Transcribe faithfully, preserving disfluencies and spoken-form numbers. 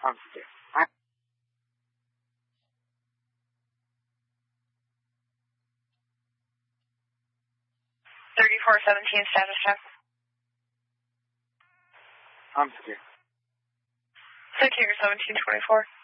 I'm scared. thirty-four seventeen status check. I'm scared. Secure seventeen twenty-four.